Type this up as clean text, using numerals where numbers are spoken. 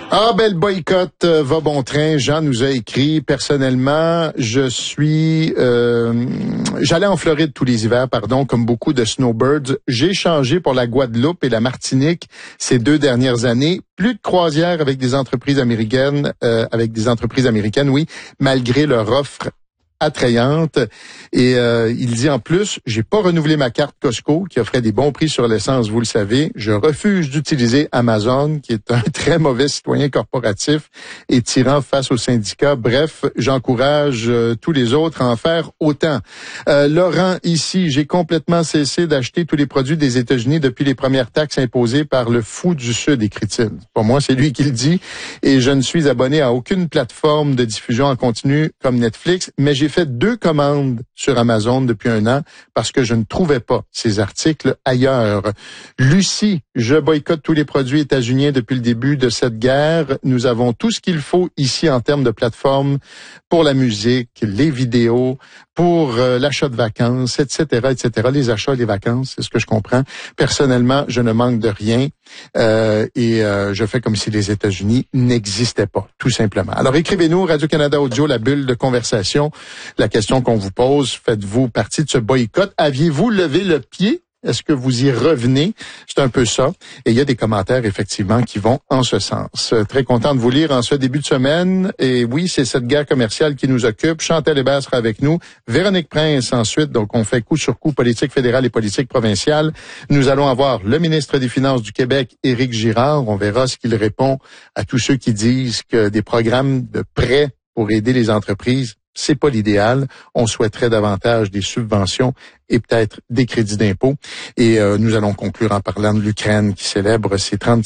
Ah ben le boycott va bon train. Jean nous a écrit personnellement, j'allais en Floride tous les hivers, comme beaucoup de snowbirds. J'ai changé pour la Guadeloupe et la Martinique ces 2 dernières années. Plus de croisières avec des entreprises américaines, oui, malgré leur offre attrayante. Et il dit en plus, j'ai pas renouvelé ma carte Costco qui offrait des bons prix sur l'essence, vous le savez. Je refuse d'utiliser Amazon, qui est un très mauvais citoyen corporatif et tirant face aux syndicats. Bref, j'encourage tous les autres à en faire autant. Laurent, ici, j'ai complètement cessé d'acheter tous les produits des États-Unis depuis les premières taxes imposées par le fou du Sud, écrit-il. Pour moi, c'est lui qui le dit. Et je ne suis abonné à aucune plateforme de diffusion en continu comme Netflix, mais j'ai fait 2 commandes sur Amazon depuis 1 an parce que je ne trouvais pas ces articles ailleurs. Lucie, je boycotte tous les produits états-uniens depuis le début de cette guerre. Nous avons tout ce qu'il faut ici en termes de plateformes pour la musique, les vidéos, pour l'achat de vacances, etc., etc. Les achats, les vacances, c'est ce que je comprends. Personnellement, je ne manque de rien et je fais comme si les États-Unis n'existaient pas, tout simplement. Alors, écrivez-nous, Radio-Canada Audio, la bulle de conversation. La question qu'on vous pose, faites-vous partie de ce boycott? Aviez-vous levé le pied? Est-ce que vous y revenez? C'est un peu ça. Et il y a des commentaires, effectivement, qui vont en ce sens. Très content de vous lire en ce début de semaine. Et oui, c'est cette guerre commerciale qui nous occupe. Chantal Hébert sera avec nous. Véronique Prince, ensuite. Donc, on fait coup sur coup politique fédérale et politique provinciale. Nous allons avoir le ministre des Finances du Québec, Éric Girard. On verra ce qu'il répond à tous ceux qui disent que des programmes de prêts pour aider les entreprises, c'est pas l'idéal. On souhaiterait davantage des subventions et peut-être des crédits d'impôt. Et nous allons conclure en parlant de l'Ukraine qui célèbre ses 30